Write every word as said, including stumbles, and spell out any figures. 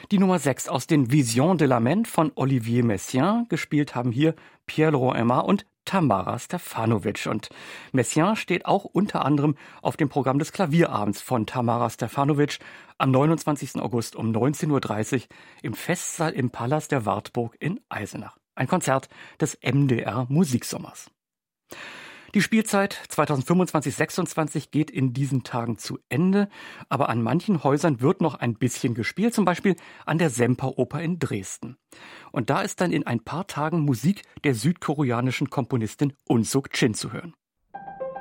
Die Nummer sechs aus den Visions de la Mente von Olivier Messiaen. Gespielt haben hier Pierre Aimard und Tamara Stefanovic. Und Messiaen steht auch unter anderem auf dem Programm des Klavierabends von Tamara Stefanovic am neunundzwanzigsten August um neunzehn Uhr dreißig im Festsaal im Palast der Wartburg in Eisenach. Ein Konzert des M D R Musiksommers. Die Spielzeit zweitausendfünfundzwanzig sechsundzwanzig geht in diesen Tagen zu Ende, aber an manchen Häusern wird noch ein bisschen gespielt, zum Beispiel an der Semperoper in Dresden. Und da ist dann in ein paar Tagen Musik der südkoreanischen Komponistin Unsuk Chin zu hören.